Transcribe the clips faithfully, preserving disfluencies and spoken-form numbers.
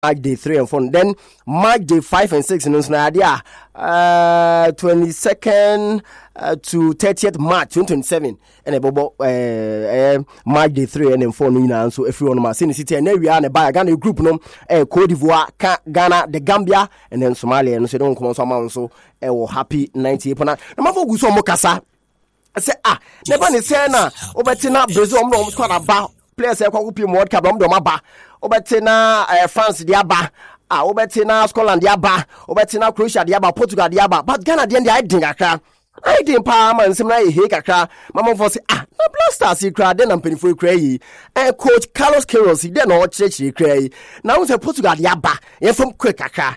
March day three and four. Then March day five and six in Usnadia, uh, twenty-second uh, to thirtieth March twenty twenty-seven. And a bobo, uh, uh, March day three and then four. And so if you want to city and we are in a buy Ghana group, no, uh, Cote d'Ivoire, Ghana, the Gambia, and then Somalia. And so don't come on someone so uh, happy ninety-eight. No matter who's on Mokasa. I say, ah, never ni say na, obetina Brazil, I'm not squad about players. I can't be more cab, I'm the maba. Obetina France, diaba, ah, Obetina Scotland, diaba, Obetina Croatia, diaba, Portugal, diaba. But Ghana, the end, I didn't. I didn't power man, some like he kakra. Mama for say, ah, no blasters, he cried, then I'm paying for cray. And coach Carlos Queiroz, he didn't know what church he cray. Now it's a Portugal, diaba, and from quick kakra.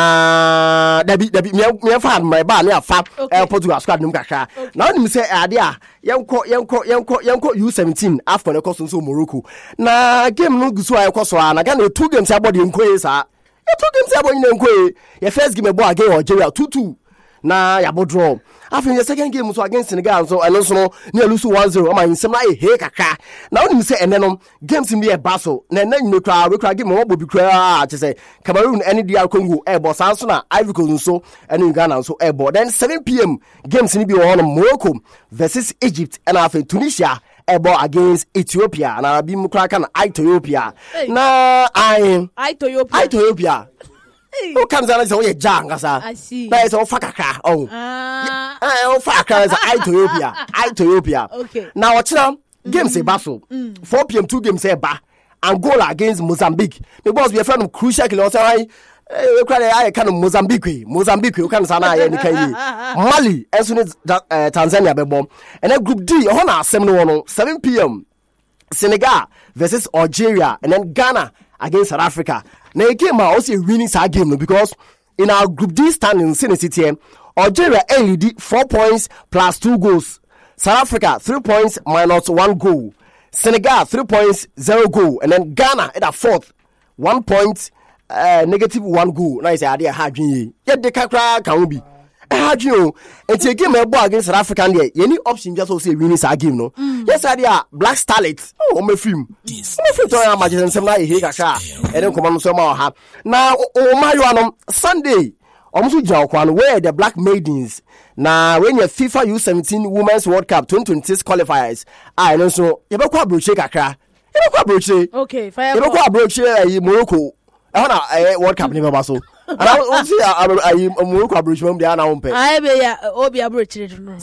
Na, there be, there be, me found my bar near Fab, and Portugal squad, no kakra. Now, you say, idea, young co, young co, young co, young co, U seventeen, after the costume so Morocco. Na, game no good so I cost one, I can't two games about the inquiries, ah. You two games about the inquiry. Your first game about game or Algeria, two two. Na, ya draw. After the second game so against Senegal, so and also near lose one zero. I'm in some like hey kaka. Now you say and then games in the Basel. Then then you cry, we cry game what will be cry to say Cameroon any D R Congo airball Sansona, Ivory Coast so and in Ghana so airball. Then seven p.m. games in the one Morocco versus Egypt and after Tunisia airball against Ethiopia and I'll be Mukrakan Ethiopia. Na I Ethiopia Ethiopia. Who comes out and say, oh, yeah, Janga, I see. That is all Fakaka. Oh, ah, oh, Fakaka is Ethiopia. Ethiopia. Okay. Now, what's now? Games say Basel. four p.m. two games say Ba. Angola against Mozambique. Because we are friend of crucial kilo. So I, we cry I kind of Mozambique. Mozambique, you can say na ye ni kai. Mali, as soon as Tanzania be bomb. And then Group D, on our seven p.m. Senegal versus Algeria, and then Ghana against South Africa. Now it came out also winning that game no, because in our Group D standing in City, Algeria L E D four points plus two goals. South Africa three points minus one goal. Senegal three points zero goal, and then Ghana at a fourth one point uh, negative one goal. Now it's a idea hard ye. Yet the kakra can be. Hard you and take game a ball against South Africa. There, any option just also winning that game no. Mm. Yes, idea Black Starlet. Oh, my film. Yes. My film to our imagine some like here kakra. And then come on some more have. Now, oh my one Sunday. Almost Jawkwan where the Black Maidens. Now when your FIFA U seventeen Women's World Cup twenty twenty-six qualifiers. I know so. You better go broche kakra. You better go broche. Okay, fire. You better go broche Morocco. I wanna World Cup never so. And I want to see a Morocco bridge from the Anna Umpe. I be a Obi Abridge.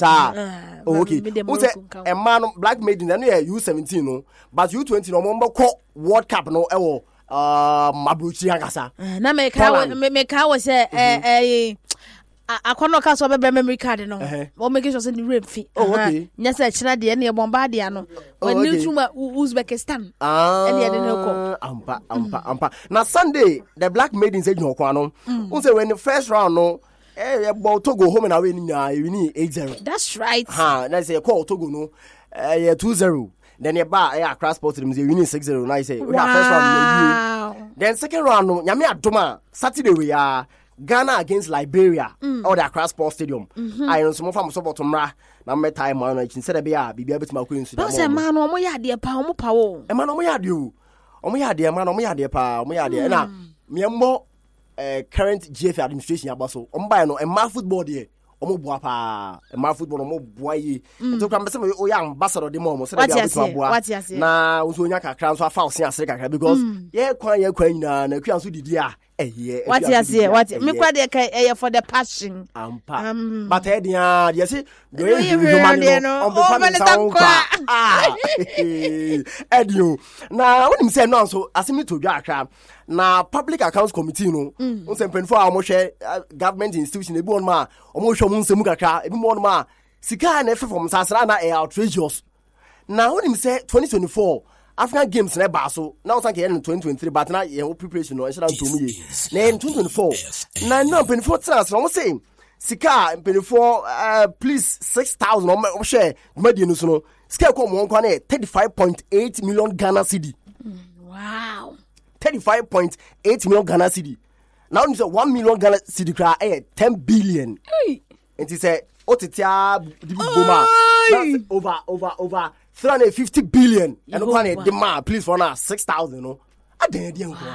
Sir, okay. Who's a man Black Maiden and yeah, U seventeen, no, but U twenty no more World Cup no ever. Uh, Mabruchi Agasa. Na make how make how was a a I can't cast over memory card no. What make it in rape fee? Oh, okay. Yes, I china the any bombardiano. When new to Uzbekistan. Ah, and the no ampa ampa ampa. Now Sunday, the Black Maidens said no kwano. Who say when the first round no. Eh, about Togo home and away we need eight zero. That's right. Ha, that's a call Togo no. Eh, two zero. Then you buy a cross sport to them, you need six zero. I say, we have first round. Then second round, no, Yami Adoma, Saturday we are Ghana against Liberia, mm. or the Accra Sports Stadium. Mm-hmm. I know some from support Tomra, now my time man, instead of be a be able to my queen. That's a man, oh, my dear, power, power. A man, oh, my dear, oh, my dear, man, oh, my dear, power, my dear. Now, me more current G F administration, Abaso, on by no, and my football there. Omo boapa e ma football omo boaye to kwa mbese o ya ambassador de mo mo se dey abetuma boa na unso nya kakra nso afa osen asere kakra because ye kwan ye kwan nyina na kwan so didi a eh what you say what me kwa dey kai eh for the passion ampa but eh dia dey say do you human no on be family ah edio na wonim say no so asemi to dwa akra na public accounts committee no on say pen for amo hwe government institution e bi on ma omo hwe mo nsemu kakra e bi mo on ma sika na efe from sasra na e outrageous na wonim say twenty twenty-four African Games na ba so na o sanke in twenty twenty-three but na ye preparation no e shira ntomu ye na in twenty twenty-four na no pen for trans no say sika pen for uh, please six thousand o share media no so no sika ko mo nko na thirty-five point eight million Ghana cedi. Wow. thirty-five point eight million Ghana cedi. Now you say one million Ghana cedi cry eh ten billion. Hey. And he say otitia boma over over over three hundred fifty billion. And one the man please for now six thousand no. I didn't wow.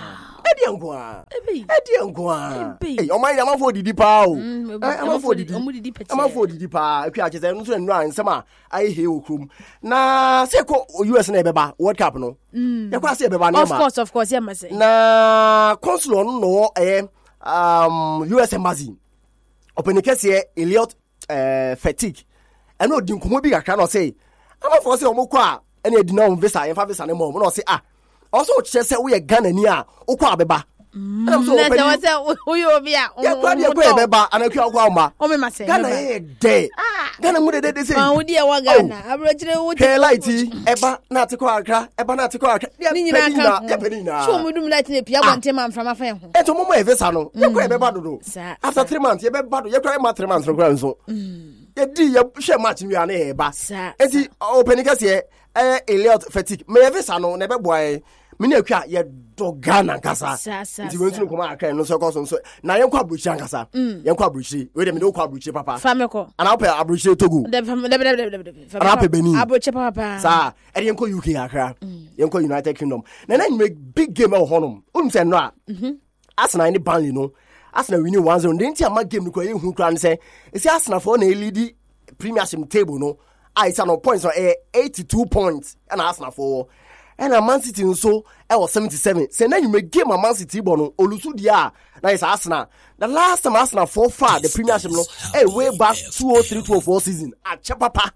Edi nkwa. Edi nkwa. Eh, o man am for didi pa o. Am for didi. Am for didi pa. Atwa ache say no so nura nsem a ai he okrum. Na se ko U S na ebeba World Cup no. Ya kwa se ebeba na ma. Of course, of course, yeah ma say. Na consul no no eh um U S embassy. Openikese Elliot eh fatigue. And no din komo bi kakra no say. Am for say omukọ a ene edi na on visa, en fa visa ne mo. No say ah. Also chese we Ghana ni a ukọ abeba. I'm so open. Let's say who you be a. Yeah, kwa dia kwa beba anakwa kwa ma. O me ma say. Ghana e de. Ghana mu de de say. Ma wo dia wa Ghana. Abrojire wo de. Light eba na te kwa akra, eba na te kwa akra. Dia penina, dia penina. So mu dum light na pia gwante ma mframa fa ho. Eto mo mo e visa no. Ye kwa beba dodo. After three months ye beba do. Ye kwa ma three months no kwa nso. Ye di ye hwe match wi ana e ba. Enti openika se eh Elliot fatigue. Me visa no na be boy. Mini akwa ye do Ghana nkasa nti we ntunu koma akra no so koso so na ye kwa abruchi nkasa ye kwa abruchi we de me do kwa abruchi papa fameko ana ope abruchi Togo de de de de ana pe Benin abruchi papa sa e de ko U K akra ye ko United Kingdom na na make big game e honom unum se no a Arsenal ni Burnley no Arsenal win one zero de nti ama game no ko ye hu kra ne se esi Arsenal for na lead Premiership table no I it's on points on eighty-two points and Arsenal for and a Man City nso e was seventy-seven. Say na you make game a Man City bono olusu dia na is Arsenal. The last time Arsenal fall far the Premiership no eh way back two oh three two oh four season at Chapapa.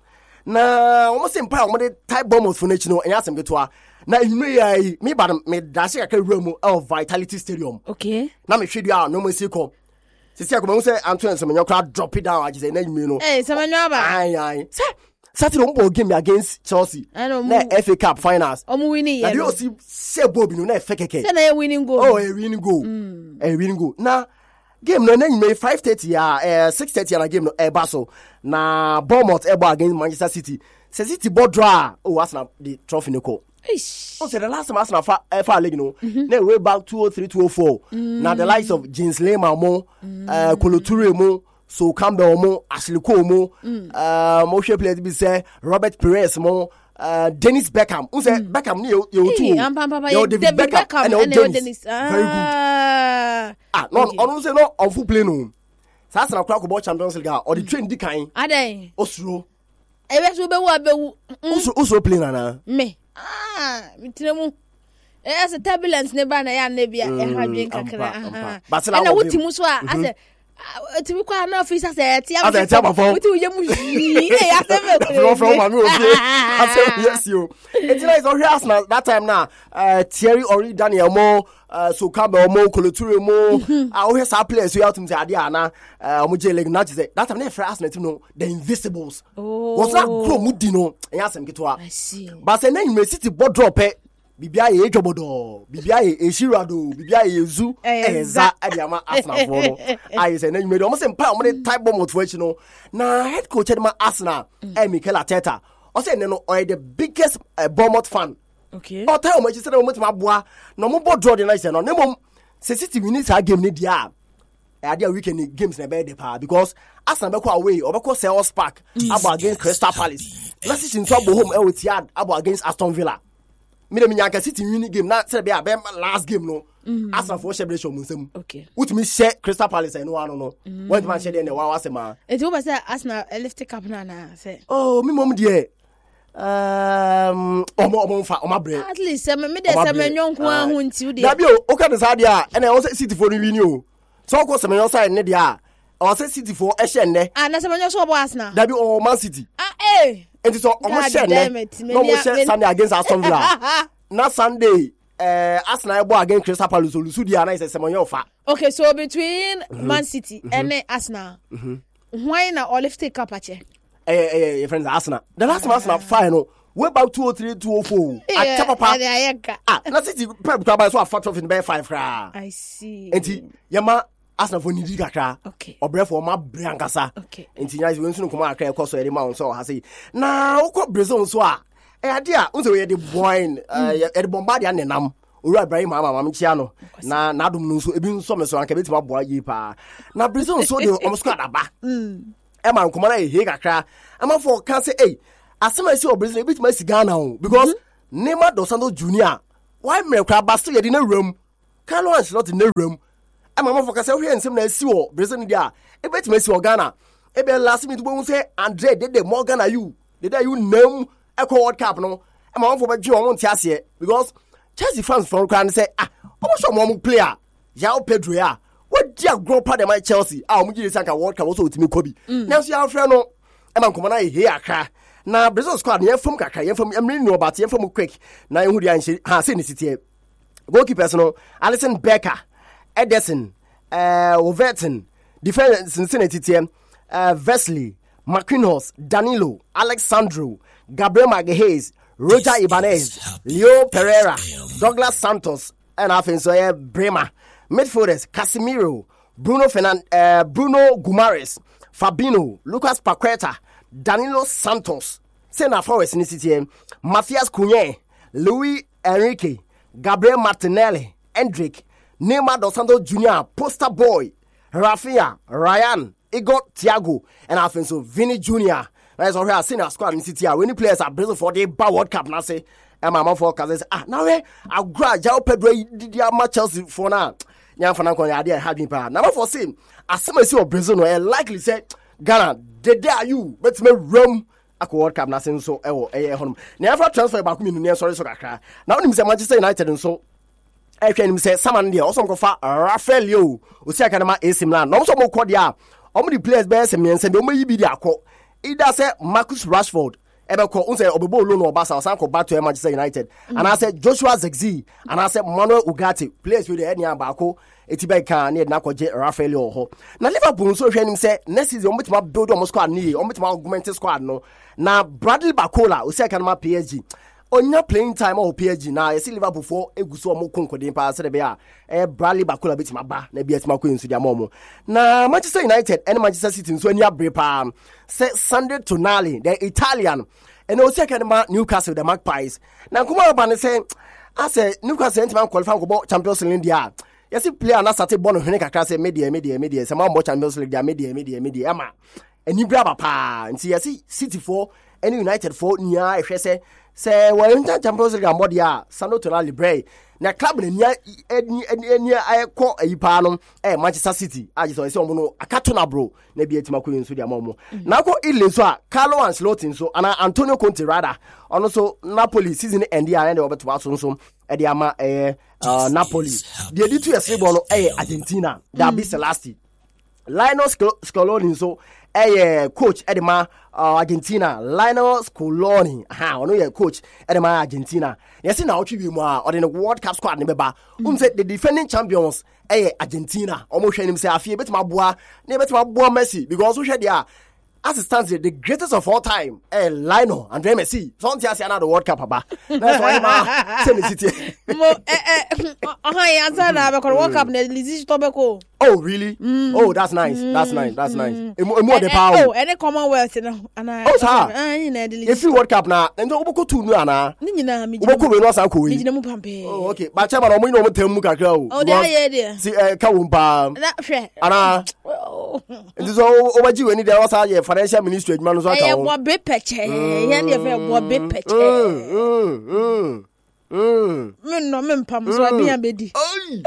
Na almost in power the type Bournemouth for national and asem getwa. Na you ya me bad me dash aka room of Vitality Stadium. Okay. Na me hwe dia no mo siko. Sisi akoma say Antoine Semenyo kra drop it down agi say na you no. Eh Semenyo ba. Ai ai. Say Saturday on game against Chelsea. Na F A Cup finals. Omo winning yeah. Na you see say Bobby no na F K K. Say na winning goal. Oh, a winning goal. Mm. A winning goal. Na game no na you make five thirty ya eh six thirty na game no e baso. Na Bournemouth e against Manchester City. Say City ball draw. Oh, Arsenal the trophy no call. Ish. Oh, say the last time Arsenal fa fa league no. Mm-hmm. Na way back two oh three two oh four. Mm. Na the likes of James Lema mo, mm. uh, Kolo Toure mo, so Campbell mo, Ashley Cole mo, mm. uh, mo share players be say Robert Perez mo, uh, Dennis Beckham. Who say mm. Beckham ni yo yo too. Yo David Beckham, Beckham and yo Dennis. Dennis. Ah. Very good. Ah, no, okay. On say no on full play no. Sa Arsenal kwa ko ball Champions League or the train di kan. Adai. Osuro. E be so be wo abewu. Osuro Osuro play na na. Me. Ah, mitremu. Eh, as a turbulence ne ba na ya na bia e ha dwen kakra. But na wo timu so a ase timu kwa na office ase ti am. Ase ti am for. Wuti uye mu yi. Eh, ase me ko. From from mami o say. Ase yes you. It's like so Arsenal that time now. Uh, Thierry Henry, Daniel Mo, uh, so Campbell Mo, Kolo Toure Mo. I always have players who out to say adi ana. Uh, mo je league not say. That time na for Arsenal team no the Invisibles. Oh. Was that grow mudi no. E asem ketwa. I see. But say na you City ball drop e. Bibia ye jobodo, bibia ye eshirado, bibia ye zu eza adiama Arsenal for no. I say na you made almost empower almost type bomb motivation no. Na head coach edema Arsenal, eh Mikel Arteta. O say no or the biggest uh, Bournemouth fan. Okay. O tell me say no mo boa, no mo ball draw the night no. No mo say City win this game ni dia. E dia weekend games na be dey pa because Arsenal be ko away or be ko Selhurst Park about against Crystal Palace. Na City to go home e with yard about against Aston Villa. Me dem nyanka City win game na say be a last game no. Mm-hmm. Arsenal for celebration mun sem. Okay. Utimi share Crystal Palace no one no. When man share dey na wa wasema. E ti o be say Arsenal lift cup na na say. Oh, me mom dey. Um omo omo fa omo bre. At least me me dey say me nyonko ahu nti u dey. Dabi o o ka dey say dey a e na o say City for no win o. So ko se me side ne dey a. O say City for e share ne. Ah na se me nyo so bo Arsenal. Dabi o Man City. Ah eh. And so almost share ne. No mo share Sunday against Aston Villa. Na Sunday uh, Arsenal go against Crystal Palace olusu dia na say Semenyo fa. Okay, so between mm-hmm. Man City mm-hmm. and Arsenal. Mhm. Why na all lift cup ache? Eh eh eh friends Arsenal. The last uh, Arsenal final way about two oh three two oh four. At Papa. Ah, na City prep club so a factor of in be five kra. I see. Enti yama Arsenal for nidi kakra. Okay. Obre for ma brankasa. Okay. Enti nyase we nso no kuma akra e koso e de ma so ha say. Na ukọ Brazil so a e ade a unse we dey boin eh e dey bombard ya nenam owura Ibrahim mama mama chia no na na adom no so ebi nso me so anka betima boa yi pa na Brazil so dey omo squad aba mm e ma nkoma na e he kakra ama for can say eh asema si o Brazil betima si Ghana o because Neymar dos Santos Junior why me kra ba so ye dey na ram Carlo Ancelotti ne room e ma ma focus e hwe nsem na asi wo Brazil ni dia e betima asi wo Ghana e be last minute bo say Andre Dede Morgan are you Dede you name e ko World Cup no e ma ma for be dwe won ti ase because Chelsea fans for kan say ah omo so mo player João Pedro ya what dia group pa dem Chelsea ah omo gire sanka World Cup so otimi kobi na so ya frɛ no e ma nkoma na e he aka na Brazil squad ne fam kakra ye fam emri no about ye fam quick na ehu dia nche ha say ne sitie goalkeepers no Alisson Becker Ederson uh Overton defense Cincinnati titie uh Wesley Marquinhos Danilo Alexandro Gabriel Magalhaes Roger Ibanez Leo Pereira Douglas Santos and Afinsoye Bremer midfielders Casemiro Bruno Fernand uh, Bruno Guimaraes Fabinho Lucas Paqueta Danilo Santos Sena Forest in City Matthias Cunha Luis Enrique Gabriel Martinelli Hendrick Neymar dos Santos Junior Poster Boy Rafinha Ryan Igor Thiago and Afinso Vini Junior That's all we are seeing our squad in City when the players are Brazil for the World Cup now say and my mom for cause ah now eh I grab João Pedro did ya match Chelsea for now nya for now kon idea had been pa now for say as some see of Brazil no likely say Ghana the day are you but me Rome akọ World Cup na say so e wo e honum na after transfer back me no sorry so kakra now nim say Manchester United nso e hwe nim say Saman dey also go fa Rafael Leo o si aka na ma A C Milan no so mo kọ dey a omo the players be say me say be omo yi bi dey akọ either say Marcus Rashford ebe ko unse obebo lo no Barca san ko back to Manchester United mm-hmm. and I said Joshua Zirkzee and I said Manuel Ugarte players with the any abako etibe kan na ko je Rafael ho na Liverpool so hwe nim say next season ometima build on squad ni ometima augment squad no na Bradley Barcola o say kan ma P S G onya playing time o P S G na yesi Liverpool for eguso o mo konkodin pa se de be a eh Bradley Barcola betima ba na bi etima ko ensu dia mo na Manchester United and Manchester City so anya bre pa say Sunday Tonali the Italian and o say kan ma Newcastle the Magpies na kuma ba ne say I say Newcastle entima qualify go Champions League dia yesi player na start born hwene kakra say media media media say ma mo Champions League dia media media media ama eni bra ba pa nti yesi City for and United for nia ehwe say say when Champions League amodi a Sano Tonali Libre na club na nia eni eni ayekọ ayipa no eh Manchester City aje so say omo no akato na bro na bi etima ko yinso dia momo na ko ile so a Carlo Ancelotti so ana Antonio Conte rather ono so Napoli season end ya na de obeto aso so e de ama eh uh, Napoli the editu yesre ball no eh Argentina da be Celesti Lionel Scaloni so eh coach edema uh, Argentina Lionel Scaloni ha ono ye coach edema Argentina yesi na otwi bi mu a ode the World Cup squad ne beba um say the defending champions eh Argentina omo hwe nim say afie betima boa na betima boa Messi because wo hwe dia assistant the greatest of all time eh Lionel Andre Messi so on tia say na the World Cup aba that's why ma say City mo eh eh oh ya answer na be ko World Cup na Lizzy Tobeko. Oh really? Mm. Oh that's nice. That's mm. nice. That's nice. Mm. Emo emo the power. Oh, any Commonwealth no. Ana. Oh sir. Ah, you know the Lizzy. If you World Cup na, endo oboko tu nu ana. Ni nyina mi. Oboko we no san ko yi. Mi nyina mu pampe. Oh okay. Ba chama no mo no mo temu kakra o. Oh dey here there. Si eh ka wo mpa. Na hwe. Ana. Ndi so obaji we ni there was a financial ministry adman so aka wo. Eh wo be peche. Here dey fe wo be peche. Mm. Mm. Mm. Me no me mpam so abian bedi. Oi.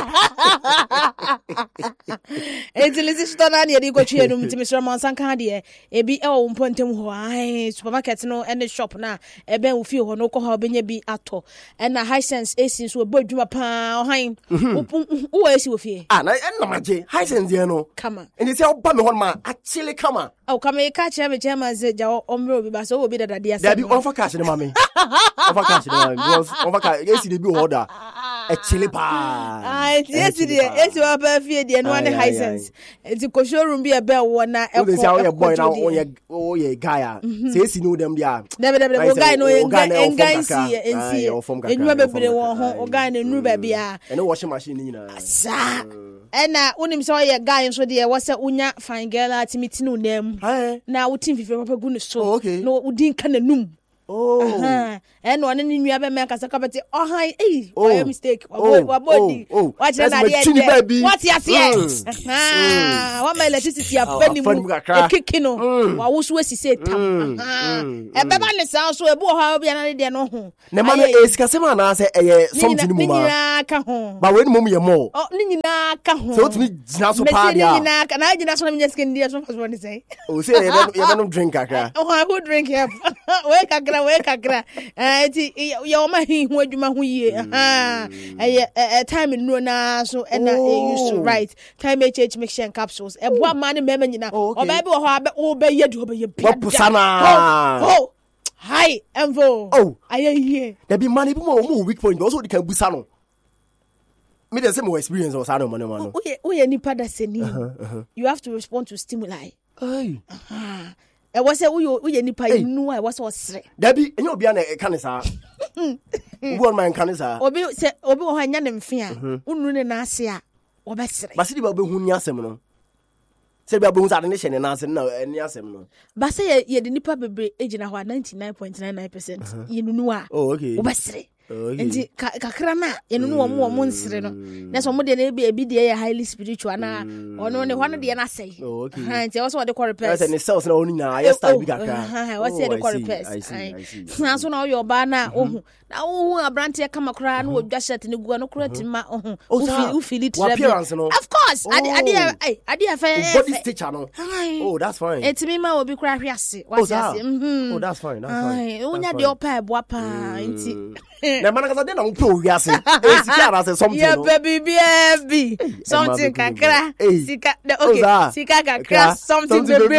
Etilisi stona na yedi ko twe no mtimi sra monsan kan de e bi e wo mpontem ho ai supermarket no ene shop na e ben wo fie ho no ko ha obenya bi ato e na Hisense esi so bo adwuma pa o han wo esi wo fie ah na en na maje Hisense ye no kama eni se oba me ho ma actually kama o kama e ka che me che ma se ja omro obi ba so obi dada dia se da bi on for cash ni mama on for cash ni mama because on for cash esi de bi order actually pa ai esi de esi wa pa fie de no ane Hisense eti ko showroom bi e be wo na e ko e boy na o ye o ye guy se esi no dem dia debe debe o guy no ye guy si ensi enwa bebre wo ho o guy na nuru ba bia ene washing machine ni nyina sa ena unim so ye guy so de wo se unya fine girl atimiti no nam na wutin fife papa gu no so no udin ka nanum oh and one ni nua be me akasa ka beti oh hi eh why mistake wa body watch na dey what you see ah wa my electricity apani mu e kikino wa wo so asise tam e be ba ne san so e bo ha bia na dey no ho ne ma no e sikasema na say e something mu ma ni ka ho ba we ni mu ye mo oh ni nyina ka ho so tumi jina so pa dia ni nyina ka na jina so na me skin dia so so ni say oh say e be no drink akra oh I would drink here we kakra we kakra eh ti ye o ma hi hu adwuma hu yie ah eh time no na so e na e use to right time H H mixture capsules e boa ma ne mema nyina o ba bi wo ho abe wo be ye do be ye bia pusana oh hi envo oh aye here there be man bi mo mo weak point also the can busa no me dey say mo experience o sa no mo no mo we we nipa da seni you have to respond to stimuli hey e was say we we nipa inu e was osre da bi enye obi na e kan sa ugo man kan sa obi se obi wo hanya ne mfe a unu ne na ase a wo be sere ba se di ba be hu ni asem no se bi ba be hu sa de ne hye ne na ase na ni asem no ba se ye ye de nipa bebre ejina ho ninety-nine point nine nine percent ye nunu a oh okay wo be sere enti kakra na ye nunu wo mo mo nsere no na so mo de na ebi ebi de ye highly spiritual na ono ne ho no de na say ha enti wo so de correpes ese ne cells na oni na ya style bi kakra ha wo se de correpes na so na yo ba na ohu na ohu abrante kama kra na odwa shirt ne guwa no kra tima ohu u feel it of course ade ade ai ade afa body stitcher no oh that's fine enti mi ma obi kra hwiase wasiase mhm oh that's fine that's fine unya de opa eboa pa enti na man ka say na unpro wiase e sika na say something yeah baby baby something kakra sika okay sika kakra something baby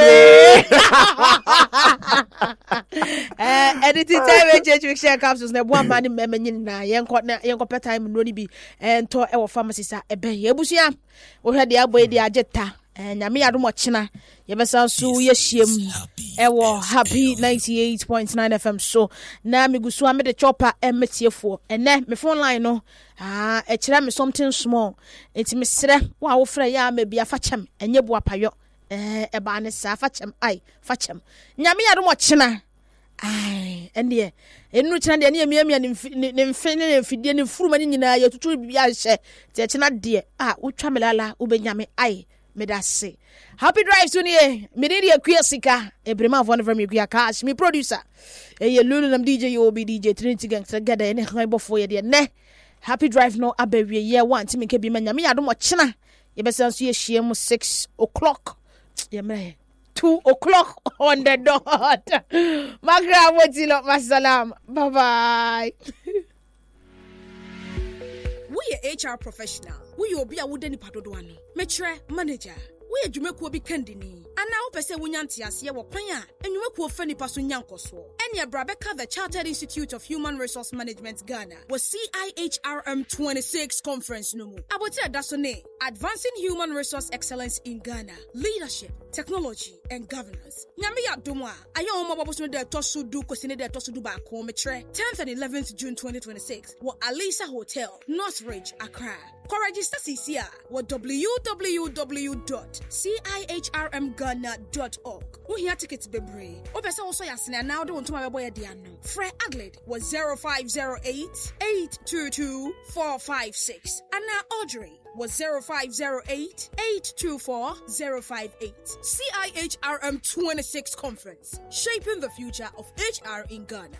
eh editing time H H mixture capsules na bo amani memenyin na yenko na yenko pet time no ni bi ento e wo pharmacy sa ebe ebusua wo hwe de aboy de ageta eh nyame yadom ochena yebesa so yehiem ewo happy ninety-eight point nine F M so na migusu ame de chopper emetiefo ene me phone line no ah e kira me something small enti me sere wa wo frɛ ya ma bia fa chem enye bo apayo eh e ba ne sa fa chem ai fa chem nyame yadom ochena ai ende enu chena de ne miamia ne ne mfe ne mfidie ne furuma ne nyina ya tutu bia hye te chena de ah wotwa melala ubenyame ai medase happy drive to nie medidi akua sika ebrema von from akua cash me producer eye lulu nam D J you be D J Trinity gang together ene han bofo ye de ne happy drive no abawie ye one ti me ke bi manya me yadom ochena ye besan so ye hiem six o'clock ye me two o'clock on the dot magra motilo masalam bye bye. We are H R professional. We obi a wudeni padodo ano. Metre manager. We adwumekuo bi kandini. Ana wo pese wonyanti ase wo kwan a enwumekuo fa nipa so nyankoso. Ene Brabeka the Chartered Institute of Human Resource Management Ghana was C I H R M twenty-six conference no mu. Abote adasone Advancing Human Resource Excellence in Ghana, Leadership, Technology and Governance. Nyame ya domo a aye o mababo so de tosu du kosine de tosu du ba ko metre tenth and eleventh June twenty twenty-six wo Alisa Hotel, Northridge, Accra. Ko register cca wo w w w dot c i h r m ghana dot org. Wo hia tickets bebre. O pese wo so yasene na wo de wontuma bebo ye de ano. Fre Agled was zero five zero eight, eight two two, four five six. Ana Audrey was zero five zero eight, eight two four, zero five eight. C I H R M twenty-six Conference, shaping the future of H R in Ghana.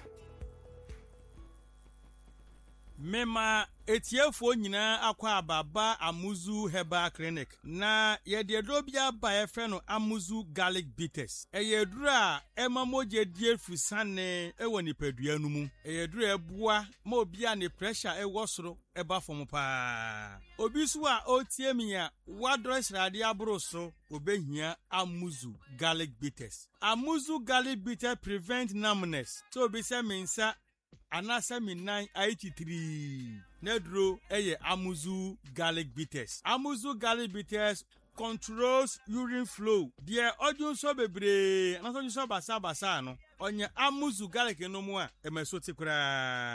Mema etiefo nyina akwa ababa Amuzu Herbal Clinic na yede dobia ba efe no Amuzu Garlic Bitters eyedura ema moje die fusane ewo nipadua no mu eyedura ebua ma obia ne pressure ewo soro eba fom pa obi so a otie mi a wadro srade aboro so obehia Amuzu Garlic Bitters. Amuzu Garlic Bitters prevent numbness so obi se mensa anasa minan eighty-three nedro eye Amuzu Garlic Bitters. Amuzu Garlic Bitters controls urine flow. Die odun so bebre anaso so basa basa no onye Amuzu Garlic no mu a emeso tikura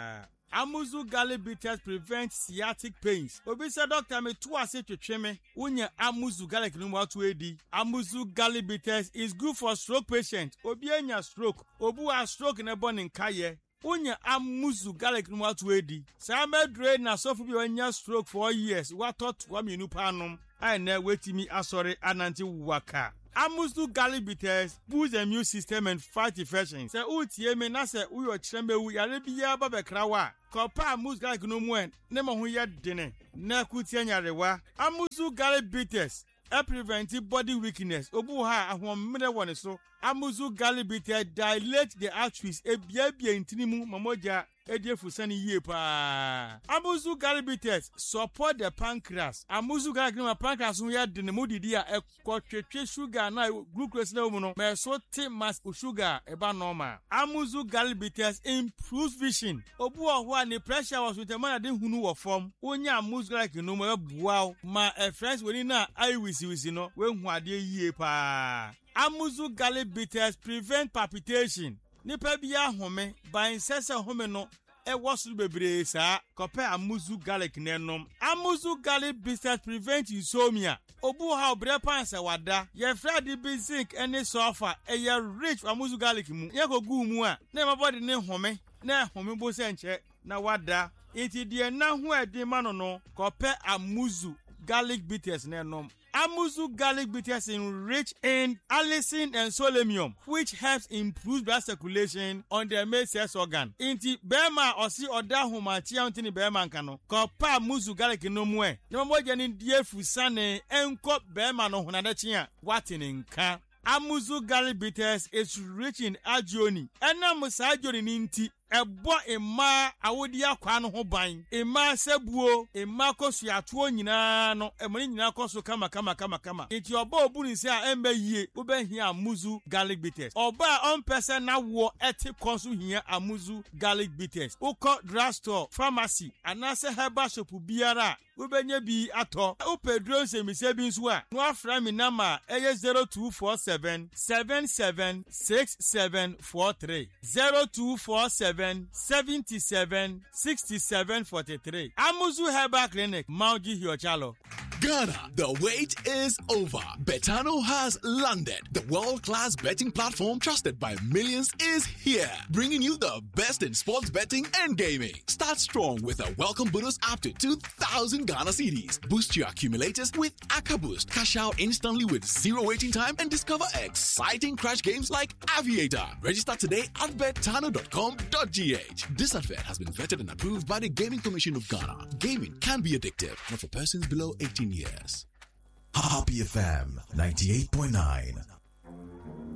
Amuzu garlic bitters prevent sciatic pains. Obi say doctor me two ase twetwe me. Unya Amuzu garlic no mo to edi. Amuzu garlic bitters is good for stroke patients. Obi anya stroke. Obu a stroke na born in kaye. Unya Amuzu garlic no mo to edi. Sa medre na sofu bi anya stroke for years. What thought wa me nu panom. I na wetimi asore ananti waka. Amuzu garlic bitters boost the immune system and fight infections. Se utie me na se uyo chembe wu yare biya ba bekrawa. Kopa Amuzu garlic no mu en ne mo ho ye dene. Na kutie nyarewa. Amuzu garlic bitters e prevent body weakness. Obu ha ahomre woni so. Amuzu garlic bitters dilate the arteries e bia bia intinimu mamoja Ediefu sani ye pa. Amuzu garlic bitters support the pancreas. Amuzu garlic no pancreas no ya de ne modidi a ekotwetwe sugar na glucose na mu no. Me so te mas sugar e ba normal. Amuzu garlic bitters improves vision. Obu oho a ne pressure was with the man de hunu wo form. Onya amuzu garlic no mo bua ma e friends woni na eye wisi wisi no we hu ade ye pa. Amuzu garlic bitters prevent palpitation. Nipa bia home ban sese home no e wosu bebre sa kope Amuzu garlic nenom. Amuzu garlic bitters prevent insomnia. Obu ha obre pansa wada ye fradi bi zinc ene sulfur e ye rich Amuzu garlic mu ye ko gu mu a na mabody ne home na home bo se nche na wada iti die na hu edi ma no no kope Amuzu garlic bitters nenom. Amuzu garlic bitters enrich in allicin and selenium, which helps improve blood circulation on the male sex organ. Inti bema osi oda homa chia untini bema nkano. Kopa Amuzu garlic no mwe. Nima moja ni die fusane enko bema no hunade chia. Watini nka. Amuzu garlic bitters is rich in agioni. Ena musa agioni ninti. Ebo ema awodi akwa no ho ban ema sebuo ema kosu atuo nyina no emani nyina kosu kama kama kama kama enti oba obu ni se a embe yie wo be hia Amuzu garlic bitters oba on person na wo eti kosu hia Amuzu garlic bitters uko drugstore pharmacy anase herbal shop biara wo benye bi ato upedro se mi se bi nso a no afra mi nama eye zero two four seven seven seven six seven four three zero two four seven seventy-seven sixty-seven forty-three. Amuzu Herbal Clinic, Mauji Hiochalo. Ghana, the wait is over. Betano has landed. The world-class betting platform trusted by millions is here, bringing you the best in sports betting and gaming. Start strong with a welcome bonus up to two thousand Ghana cedis. Boost your accumulators with Aka Boost. Cash out instantly with zero waiting time and discover exciting crash games like Aviator. Register today at betano dot com dot g h. This advert has been vetted and approved by the Gaming Commission of Ghana. Gaming can be addictive, not for persons below eighteen years. Happy F M ninety-eight point nine.